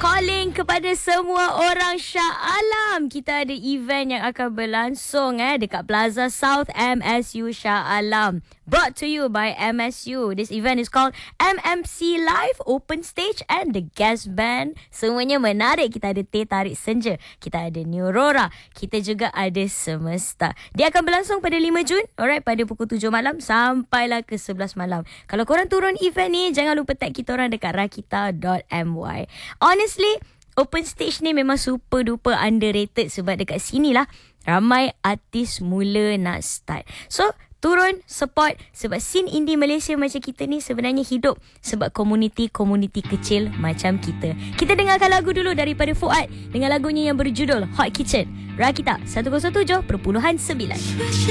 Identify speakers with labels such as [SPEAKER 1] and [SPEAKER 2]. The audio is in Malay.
[SPEAKER 1] Calling kepada semua orang Shah Alam. Kita ada event yang akan berlangsung dekat Plaza South MSU Shah Alam. Brought to you by MSU. This event is called MMC Live, Open Stage and the Guest Band. Semuanya menarik. Kita ada Teh Tarik Senja, kita ada Neurora, kita juga ada Semesta. Dia akan berlangsung pada 5 Jun, alright, pada pukul 7 malam sampailah ke 11 malam. Kalau korang turun event ni, jangan lupa tag kita orang dekat rakita.my. Honestly, open stage ni memang super duper underrated sebab dekat sini lah ramai artis mula nak start. So, turun support sebab scene indie Malaysia macam kita ni sebenarnya hidup sebab komuniti-komuniti kecil macam kita. Kita dengarkan lagu dulu daripada Fuad dengan lagunya yang berjudul Hot Kitchen. Rakita 107.9.